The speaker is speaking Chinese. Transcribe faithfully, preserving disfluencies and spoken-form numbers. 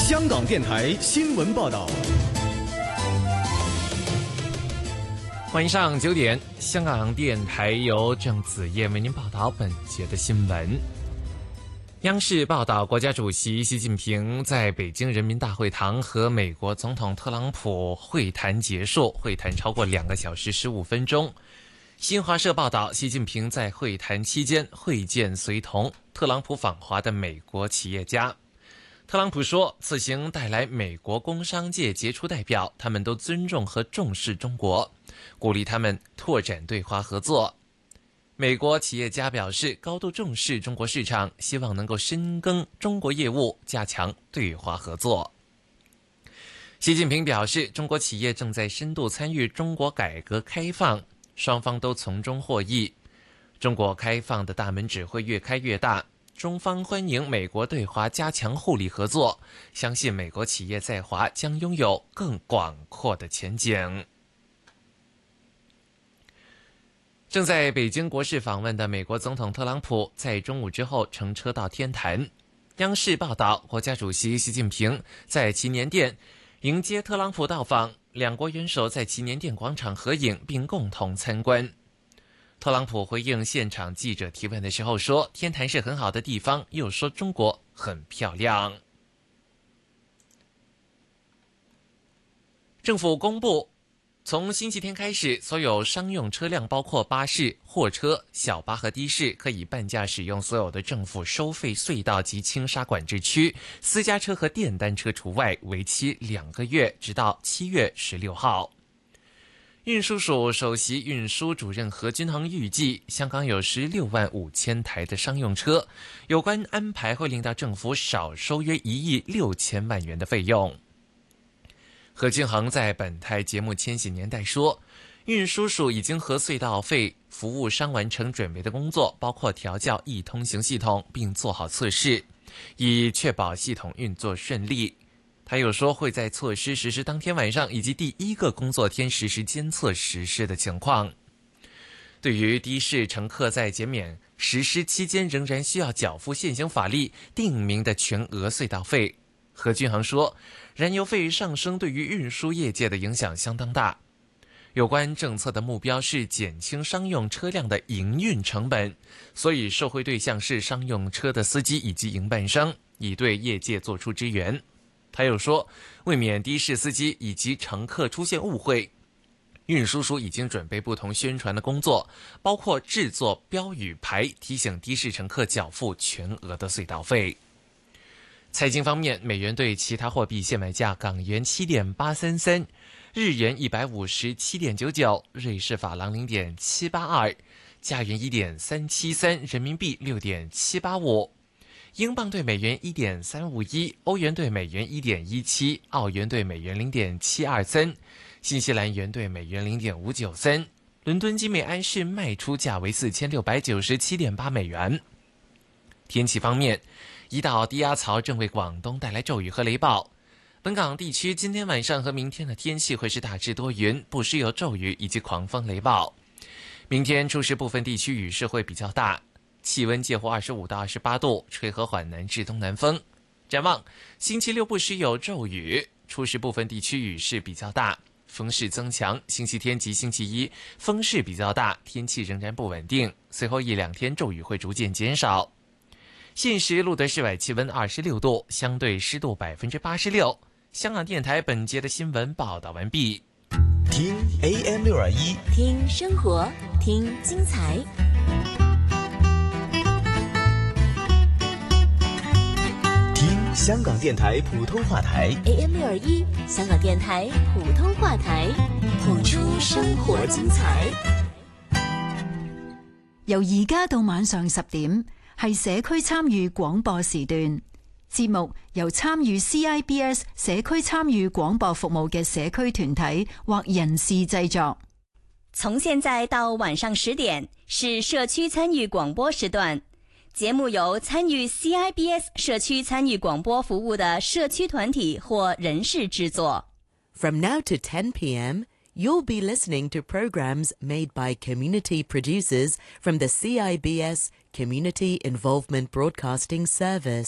香港电台新闻报道。 晚上九点，香港电台由郑子叶为您报道本节的新闻。央视报道，国家主席习近平在北京人民大会堂和美国总统特朗普会谈结束，会谈超过两个小时十五分钟。新华社报道，习近平在会谈期间会见随同特朗普访华的美国企业家。特朗普说，此行带来美国工商界杰出代表，他们都尊重和重视中国，鼓励他们拓展对华合作。美国企业家表示，高度重视中国市场，希望能够深耕中国业务，加强对华合作。习近平表示，中国企业正在深度参与中国改革开放，双方都从中获益。中国开放的大门只会越开越大，中方欢迎美国对华加强互利合作，相信美国企业在华将拥有更广阔的前景。正在北京国事访问的美国总统特朗普在中午之后乘车到天坛。央视报道，国家主席习近平在祈年殿迎接特朗普到访，两国元首在祈年殿广场合影并共同参观。特朗普回应现场记者提问的时候说，天坛是很好的地方，又说中国很漂亮。政府公布，从星期天开始，所有商用车辆包括巴士、货车、小巴和的士可以半价使用所有的政府收费隧道及轻纱管制区，私家车和电单车除外，为期两个月，直到七月十六号。运输署首席运输主任何均衡预计，香港有十六万五千台的商用车，有关安排会令到政府少收约一亿六千万元的费用。何均衡在本台节目《千禧年代》说，运输署已经和隧道费服务商完成准备的工作，包括调校易通行系统，并做好测试，以确保系统运作顺利。他又说，会在措施实施当天晚上以及第一个工作天实时监测实施的情况。对于的士乘客在减免实施期间仍然需要缴付现行法律定明的全额隧道费，何均衡说，燃油费上升对于运输业界的影响相当大。有关政策的目标是减轻商用车辆的营运成本，所以受惠对象是商用车的司机以及营办商，以对业界做出支援。他又说，为免的士司机以及乘客出现误会，运输署已经准备不同宣传的工作，包括制作标语牌，提醒的士乘客缴付全额的隧道费。财经方面，美元对其他货币现买价：港元七点八三三，日元一百五十七点九九，瑞士法郎零点七八二，加元一点三七三，人民币六点七八五。英镑对美元 一点三五一， 欧元对美元 一点一七， 澳元对美元 零点七二三， 新西兰元对美元 零点五九三。 伦敦金每安士卖出价为 四千六百九十七点八美元。天气方面，一道低压槽正为广东带来骤雨和雷暴。本港地区今天晚上和明天的天气会是大致多云，不时有骤雨以及狂风雷暴。明天初时部分地区雨势会比较大，气温介乎二十五到二十八度，吹和缓南至东南风。展望星期六不时有骤雨，初时部分地区雨势比较大，风势增强。星期天及星期一风势比较大，天气仍然不稳定，随后一两天骤雨会逐渐减少。现时录得室外气温二十六度，相对湿度百分之八十六。香港电台本节的新闻报道完毕。 听 A M 六二一， 听生活，听精彩。 听香港电台普通话台 A M 六二一，香港電台普通話台，譜出生活精彩。 由而家到晚上十點，係社區參與廣播時段。節目由參與 C I B S 社區參與廣播服務嘅社區團體或人士製作。 從現在到晚上十點是社區參與廣播時段。節目由參與 C I B S 社區參與廣播服務的社區團體或人士製作。 From now to ten p.m., you'll be listening to programs made by community producers from the C I B S Community Involvement Broadcasting Service.